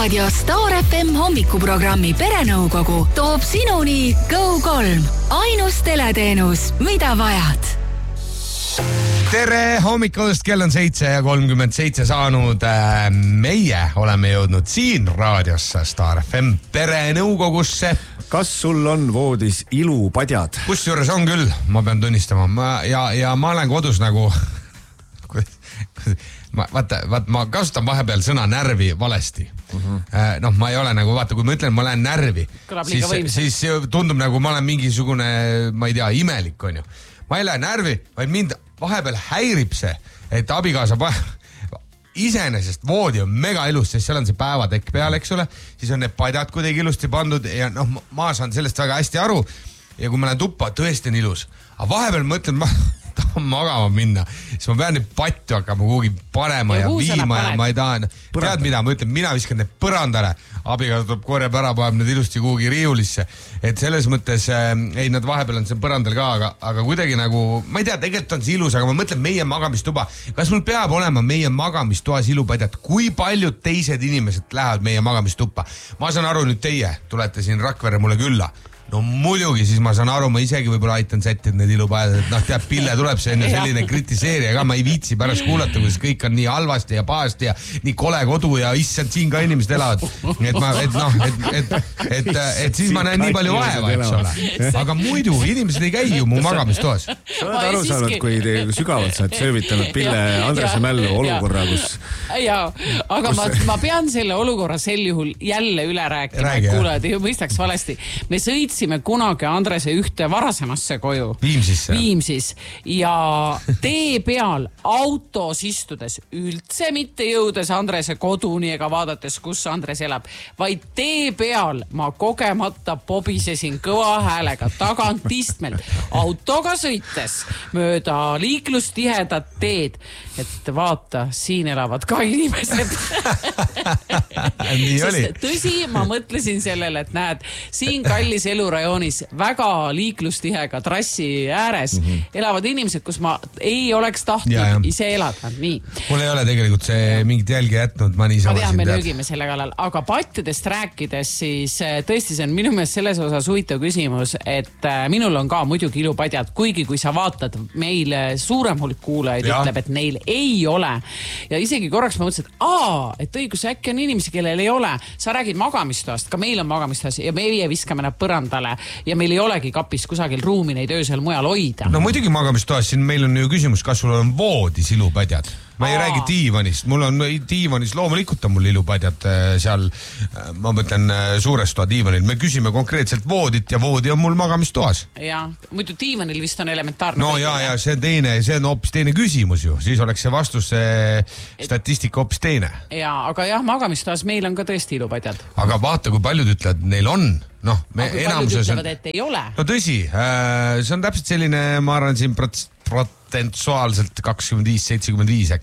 Raadio Star FM hommikuprogrammi Perenõukogu toob sinuni Go3. Ainus teleteenus, mida vajad. Tere hommikust, kell on 7:37 saanud. Meie oleme jõudnud siin raadiosse Star FM Perenõukogusse. Kas sul on voodis ilupadjad? Kusjuures on küll, ma pean tunnistama. Ja ma olen kodus nagu... ma kasutan vahepeal sõna närvi valesti. Ma ei ole nagu, vaata, kui ma ütlen, ma lähen närvi, siis tundub nagu ma olen mingisugune, ma ei tea, imelik on ju. Ma ei lähe närvi, vaid mind vahepeal häirib see, et abikaasa iseenesest voodi on mega ilus, sest seal on see päevatekk peal, eks ole, siis on need padjad kuidagi ilusti pandud ja ma saan sellest väga hästi aru ja kui ma lähen tuppa, tõesti on ilus. Aga vahepeal mõtlen, ma tahan magama minna, siis ma pean neid patju hakkama kuhugi panema ja viima ja ma ei taha. Tead mida, ma ütlen, mina viskan need põrandale, abikaasa tuleb korjab ära, paneb need ilusti kuhugi riiulisse. Et selles mõttes, ei, nad vahepeal on see põrandal ka, aga kuidagi nagu, ma ei tea, tegelikult on see ilus, aga ma mõtlen meie magamistuba. Kas mul peab olema meie magamistoas ilupadjad? Kui paljud teised inimesed lähevad meie magamistuppa? Ma saan aru, nüüd teie tulete siin Rakvere mulle külla. No muidugi, siis ma saan aru, ma isegi võib-olla aitan sättida need ilupajad, et tead, Pille tuleb see enne selline kritiseerija ka, ma ei viitsi pärast kuulata, kuidas kõik on nii halvasti ja pahasti ja nii kole kodu ja issand, siin ka inimesed elavad. Et siis ma näen nii palju vaeva, eks ole. Aga muidu, inimesed ei käi ju mu magamistoas. Sa oled aru saanud, kui te sügavalt saad söövitanud Pille Andrese Mällu olukorra, kus... Jaa, aga ma pean selle olukorra sel juhul jälle üle rääkima, et kuulajad ei mõistaks valesti. Me sõitsime kunagi Andrese ühte varasemasse koju. Viimsis. Ja tee peal autos istudes, üldse mitte jõudes Andrese koduni ega vaadates, kus Andres elab, vaid tee peal ma kogemata pobisesin kõva häälega tagant istmelt autoga sõites mööda liiklustihedat teed, et vaata, siin elavad ka inimesed. Nii oli. Tõsi, ma mõtlesin sellele, et näed, siin kallis elurajoonis väga liiklustihega trassi ääres elavad inimesed, kus ma ei oleks tahtnud ise elada. Nii. Mul ei ole tegelikult see mingit jälge jätnud, ma niisama siin me löögime selle kallal, aga patjadest rääkides, siis tõesti see on minu meelest selles osas huvitav küsimus, et minul on ka muidugi ilupadjad, kuigi kui sa vaatad, meil suurem hulk kuulajaid ütleb, et neil ei ole. Ja isegi korraks ma mõtlesin, et õigus äkki on inimesi, kellel ei ole. Sa räägid magamistoast, ka meil on magamistoast ja meie viskame nad põrandale ja meil ei olegi kapis kusagil ruumi neid öösel mujal hoida. No muidugi magamistoas, siin meil on ju küsimus, kas sul on voodis ilupadjad? Ma ei räägi diivanist, mul on diivanis, loomulikult on mul ilupadjad seal, ma mõtlen suures toa diivanil. Me küsime konkreetselt voodit ja voodi on mul magamistoas. Ja, muidu diivanil vist on elementaarne. No ja see on hoopis teine küsimus ju, siis oleks see vastus statistika hoopis teine. Ja, aga jah, magamistoas meil on ka tõesti ilupadjad. Aga vaata, kui paljud ütlevad, neil on. Aga kui paljud ütlevad, et ei ole. No tõsi, see on täpselt selline, ma arvan, siin protsentuaalselt 25-75